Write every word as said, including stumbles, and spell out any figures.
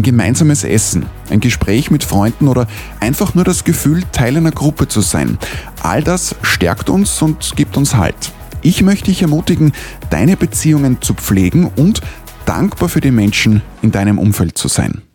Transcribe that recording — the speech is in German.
gemeinsames Essen, ein Gespräch mit Freunden oder einfach nur das Gefühl, Teil einer Gruppe zu sein. All das stärkt uns und gibt uns Halt. Ich möchte dich ermutigen, deine Beziehungen zu pflegen und dankbar für die Menschen in deinem Umfeld zu sein.